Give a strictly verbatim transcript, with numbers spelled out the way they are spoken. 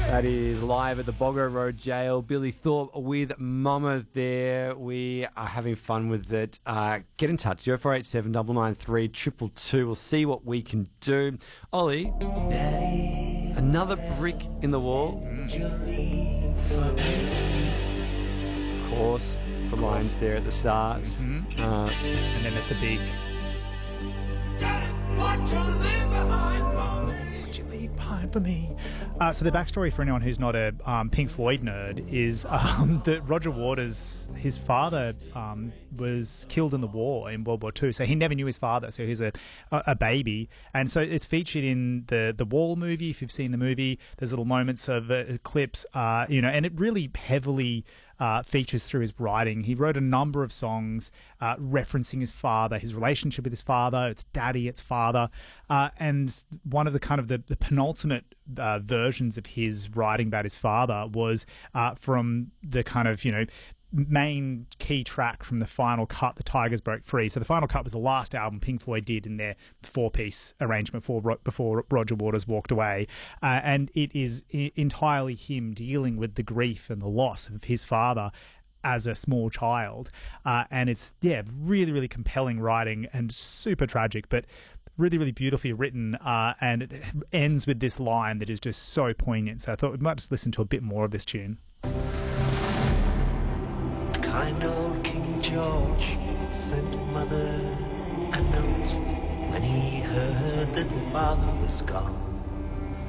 That is live at the Boggo Road Jail. Billy Thorpe with Mama there. We are having fun with it. Uh, get in touch, zero four eight seven nine nine three two two two. We'll see what we can do. Ollie, another brick in the wall. Of course, the lines there at the start. Mm-hmm. Uh, and then there's the big... What you leave behind for me? What you leave behind for me? Uh, so the backstory for anyone who's not a um, Pink Floyd nerd is um, that Roger Waters, his father um, was killed in the war in World War Two, so he never knew his father, so he's a, a baby. And so it's featured in the, the Wall movie, if you've seen the movie. There's little moments of uh, clips, uh, you know, and it really heavily... Uh, features through his writing. He wrote a number of songs uh, referencing his father, his relationship with his father, it's daddy, it's father, uh, and one of the kind of the, the penultimate uh, versions of his writing about his father was uh, from the kind of, you know, main key track from the final cut, The Tigers Broke Free. So the final cut was the last album Pink Floyd did in their four-piece arrangement before, before Roger Waters walked away. Uh, and it is I- entirely him dealing with the grief and the loss of his father as a small child. Uh, and it's, yeah, really, really compelling writing and super tragic, but really, really beautifully written. Uh, and it ends with this line that is just so poignant. So I thought we might just listen to a bit more of this tune. Kind old King George sent mother a note when he heard that father was gone.